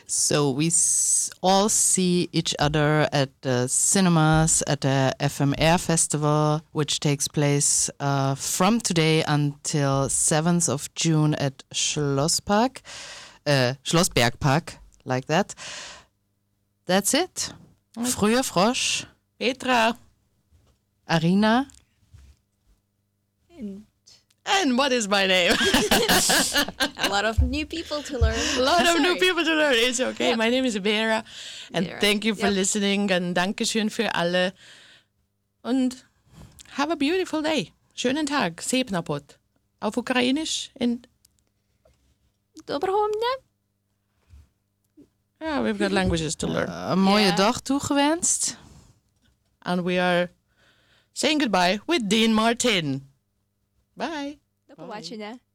So we all see each other at the cinemas, at the FMR Festival, which takes place from today until 7th of June at Schlossbergpark, like that. That's it. Früher Frosch, Petra. Arina. And what is my name? A lot of new people to learn. It's okay. My name is Vera. And Vera. thank you for listening. Und Dankeschön für alle. Und have a beautiful day. Schönen Tag. Sepnapot. Auf Ukrainisch. Доброго дня. Yeah, we've got languages to learn. Een mooie dag toegewenst. And we are saying goodbye with Dean Martin. Bye. До побачення.